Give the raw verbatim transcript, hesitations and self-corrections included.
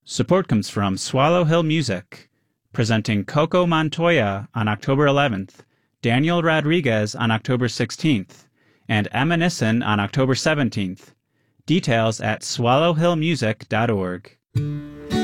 Support comes from Swallow Hill Music, presenting Coco Montoya on October eleventh, Daniel Rodriguez on October sixteenth, and Emma Nissen on October seventeenth. Details at swallow hill music dot org.